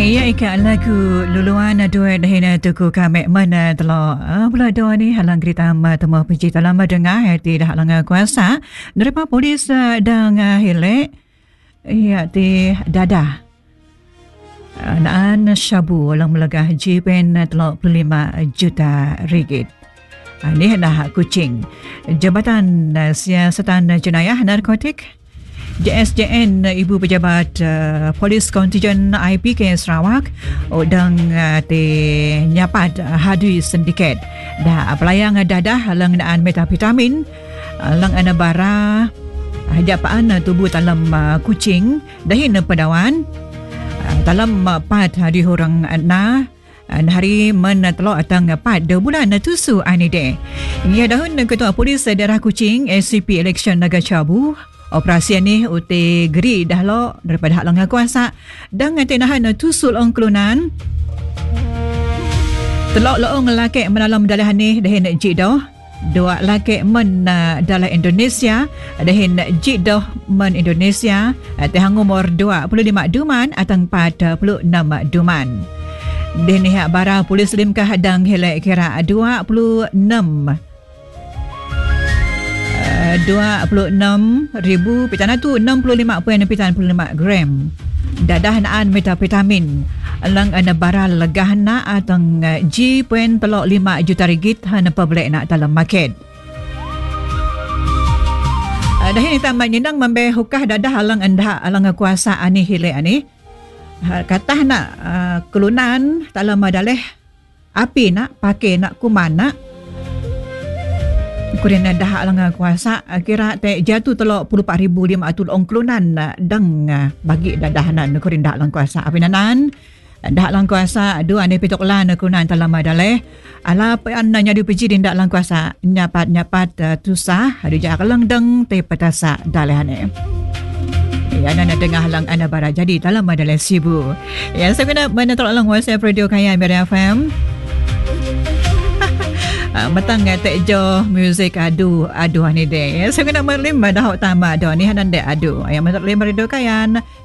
Iya ikat lagu luluan dua dahina tuku kami mana telah pula dua ni halang kereta temu penci dalam dengar hati dah halang kuasa daripada polis dan hilek iya ti dadah naan syabu lang melegah jipen telah 25 juta ringgit. Ini dah kucing Jabatan Siasatan Jenayah Narkotik JSJN Ibu Pejabat Polis Kontijen IPK Sarawak udang te nyapat hadu sindiket dah pelayang dadah lang naan metapetamin lang ana bara hajapaan tubuh dalam kucing dahin pedawan dalam 4 hari orang na hari menatelok atang 4 bulan tusu ani de ia dahun Ketua Polis Daerah Kuching SCP Election Naga Cabu. Operasi ni uti geri dah lo daripada hak langgar kuasa dan tenahan tusul ong kelunan telok loong laki menalam dalah ni dahin jidoh dua laki men dalah Indonesia dahin jidoh men Indonesia tehang umur 25 duman atang 46 duman dini hak bara polis limkah hadang helek kira 26,000 65.95 gram dadah naan metapetamin lang ana bara legah na atang G.5 juta ringgit hana public nak dalam market dahin tambah nyendang membe hukah dadah alang anda alang kuasa ani hile ani katah nak kelunan dalam daleh api nak pakai nak kuman nak Kurian dah alang kuasa kira te jatuh telok 44,500 ong kelunan dang bagi dadahanan kurian dah alang kuasa api nanan dah alang kuasa dua ane pitok lan kelunan dalam daleh ala pan nyadi peji din dah alang kuasa nyapat tusah ada jak lang dang te petasa dalehane ya nana dengar halang ana bara jadi dalam daleh sibu ya saya kena menetol alang WhatsApp radio kaya Meriah FM matang tak jo music adu ni deh. Saya kena melim dah utama ado ni hanan dek adu. Ayam masak lima redo kayan